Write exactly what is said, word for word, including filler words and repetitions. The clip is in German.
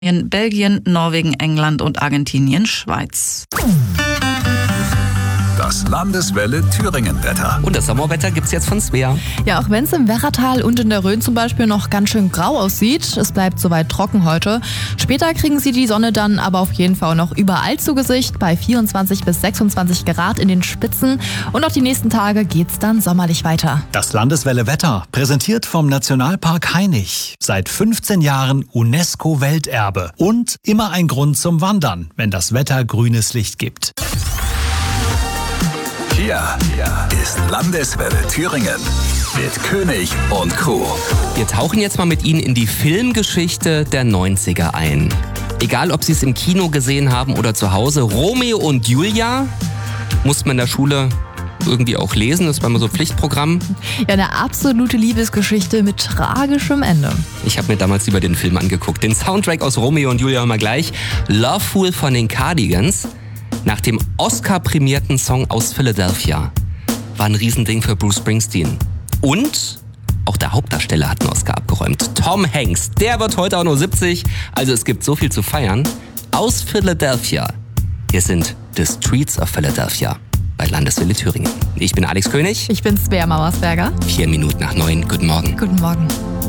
Belgien, Norwegen, England und Argentinien, Schweiz. Das Landeswelle Thüringen-Wetter. Und das Sommerwetter gibt's jetzt von Svea. Ja, auch wenn es im Werratal und in der Rhön zum Beispiel noch ganz schön grau aussieht, es bleibt soweit trocken heute. Später kriegen sie die Sonne dann aber auf jeden Fall noch überall zu Gesicht, bei vierundzwanzig bis sechsundzwanzig Grad in den Spitzen. Und auch die nächsten Tage geht's dann sommerlich weiter. Das Landeswelle Wetter, präsentiert vom Nationalpark Hainich. Seit fünfzehn Jahren UNESCO-Welterbe. Und immer ein Grund zum Wandern, wenn das Wetter grünes Licht gibt. Hier ist Landeswelle Thüringen mit König und Crew. Wir tauchen jetzt mal mit Ihnen in die Filmgeschichte der neunziger ein. Egal, ob Sie es im Kino gesehen haben oder zu Hause, Romeo und Julia musste man in der Schule irgendwie auch lesen. Das war immer so ein Pflichtprogramm. Ja, eine absolute Liebesgeschichte mit tragischem Ende. Ich habe mir damals lieber den Film angeguckt. Den Soundtrack aus Romeo und Julia mal gleich. Loveful von den Cardigans. Nach dem Oscar-prämierten Song aus Philadelphia. War ein Riesending für Bruce Springsteen. Und auch der Hauptdarsteller hat einen Oscar abgeräumt. Tom Hanks, der wird heute auch nur siebzig. Also es gibt so viel zu feiern. Aus Philadelphia. Hier sind The Streets of Philadelphia bei Landeswelle Thüringen. Ich bin Alex König. Ich bin Svea Mauersberger. Vier Minuten nach neun. Guten Morgen. Guten Morgen.